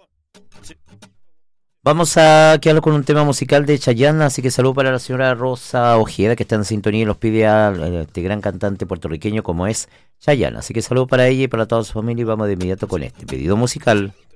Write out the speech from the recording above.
Vamos a quedarnos con un tema musical de Chayanne, así que saludo para la señora Rosa Ojeda, que está en sintonía y los pide a este gran cantante puertorriqueño como es Chayanne. Así que saludo para ella y para toda su familia y vamos de inmediato con este pedido musical.